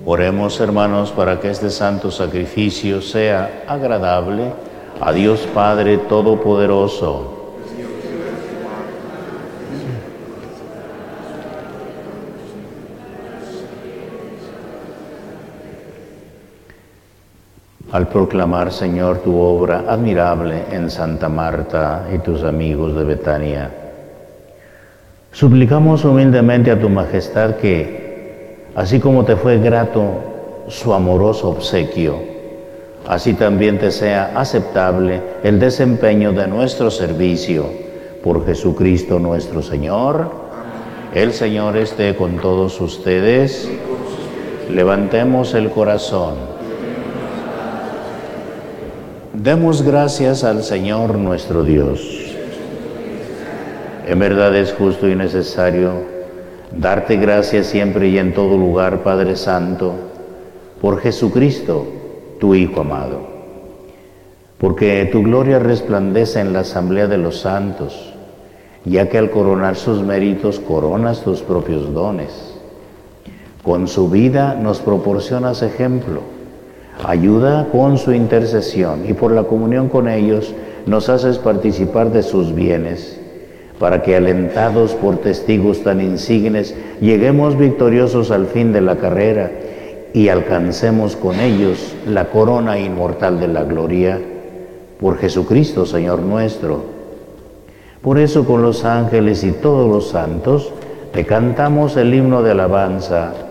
Oremos, hermanos, para que este santo sacrificio sea agradable a Dios Padre Todopoderoso. Al proclamar, Señor, tu obra admirable en Santa Marta y tus amigos de Betania, suplicamos humildemente a tu majestad que, así como te fue grato su amoroso obsequio, así también te sea aceptable el desempeño de nuestro servicio por Jesucristo nuestro Señor. El Señor esté con todos ustedes. Levantemos el corazón. Demos gracias al Señor nuestro Dios. En verdad es justo y necesario darte gracias siempre y en todo lugar, Padre Santo, por Jesucristo, tu Hijo amado, porque tu gloria resplandece en la asamblea de los santos, ya que al coronar sus méritos coronas tus propios dones. Con su vida nos proporcionas ejemplo. Ayuda con su intercesión y por la comunión con ellos nos haces participar de sus bienes, para que alentados por testigos tan insignes lleguemos victoriosos al fin de la carrera y alcancemos con ellos la corona inmortal de la gloria, por Jesucristo, Señor nuestro. Por eso con los ángeles y todos los santos te cantamos el himno de alabanza.